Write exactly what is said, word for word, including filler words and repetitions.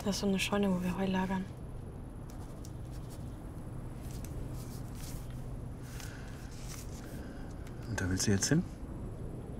Das ist so eine Scheune, wo wir Heu lagern. Und da willst du jetzt hin?